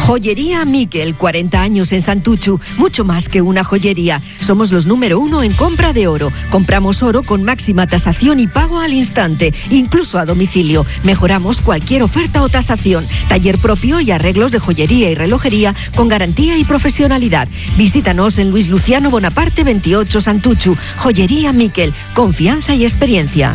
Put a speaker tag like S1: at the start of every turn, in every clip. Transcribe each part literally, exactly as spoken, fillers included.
S1: Joyería Miquel, cuarenta años en Santuchu, mucho más que una joyería. Somos los número uno en compra de oro. Compramos oro con máxima tasación y pago al instante, incluso a domicilio. Mejoramos cualquier oferta o tasación. Taller propio y arreglos de joyería y relojería con garantía y profesionalidad. Visítanos en Luis Luciano Bonaparte veintiocho Santuchu. Joyería Miquel, confianza y experiencia.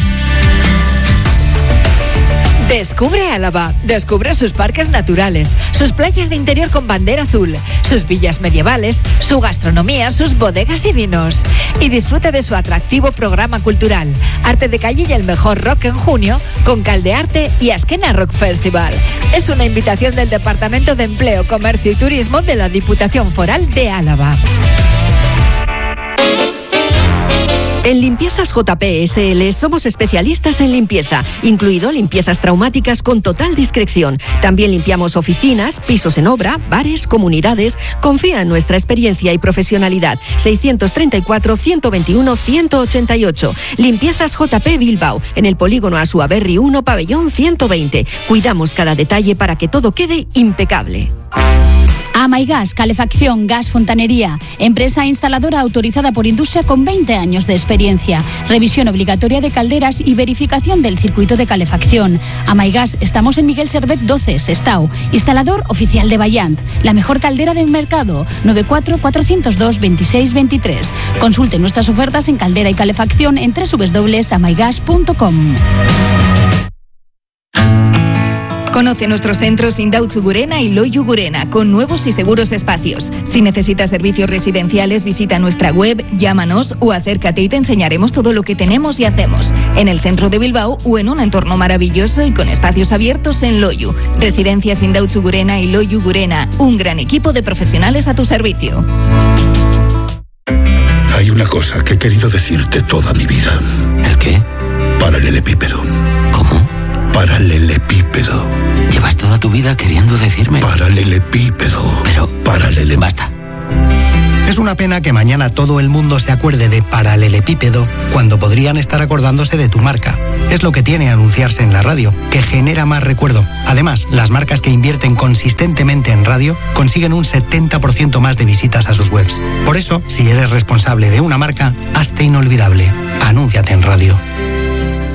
S2: Descubre Álava, descubre sus parques naturales, sus playas de interior con bandera azul, sus villas medievales, su gastronomía, sus bodegas y vinos. Y disfruta de su atractivo programa cultural, Arte de Calle y el mejor rock en junio, con Caldearte y Azkena Rock Festival. Es una invitación del Departamento de Empleo, Comercio y Turismo de la Diputación Foral de Álava.
S1: En Limpiezas J P S L somos especialistas en limpieza, incluido limpiezas traumáticas con total discreción. También limpiamos oficinas, pisos en obra, bares, comunidades. Confía en nuestra experiencia y profesionalidad. seiscientos treinta y cuatro, ciento veintiuno, ciento ochenta y ocho. Limpiezas J P Bilbao, en el polígono Asuaberri uno, pabellón ciento veinte. Cuidamos cada detalle para que todo quede impecable.
S3: Amaigas, calefacción, gas, fontanería. Empresa instaladora autorizada por Industria con veinte años de experiencia. Revisión obligatoria de calderas y verificación del circuito de calefacción. Amaigas, estamos en Miguel Servet doce, Sestao. Instalador oficial de Bayant. La mejor caldera del mercado. noventa y cuatro, cuatrocientos dos, veintiséis veintitrés. Consulte nuestras ofertas en caldera y calefacción en doble u doble u doble u punto amaigas punto com.
S4: Conoce nuestros centros Indautxu Gurena y Loiu Gurena, con nuevos y seguros espacios. Si necesitas servicios residenciales, visita nuestra web, llámanos o acércate y te enseñaremos todo lo que tenemos y hacemos. En el centro de Bilbao o en un entorno maravilloso y con espacios abiertos en Loiu. Residencias Indautxu Gurena y Loiu Gurena, un gran equipo de profesionales a tu servicio.
S5: Hay una cosa que he querido decirte toda mi vida.
S6: ¿El qué?
S5: Paralelepípedo.
S6: ¿Cómo?
S5: Paralelepípedo.
S6: Llevas toda tu vida queriendo decirme.
S5: Paralelepípedo.
S6: Pero...
S5: Paralele...
S6: Basta.
S7: Es una pena que mañana todo el mundo se acuerde de paralelepípedo cuando podrían estar acordándose de tu marca. Es lo que tiene anunciarse en la radio, que genera más recuerdo. Además, las marcas que invierten consistentemente en radio consiguen un setenta por ciento más de visitas a sus webs. Por eso, si eres responsable de una marca, hazte inolvidable. Anúnciate en radio.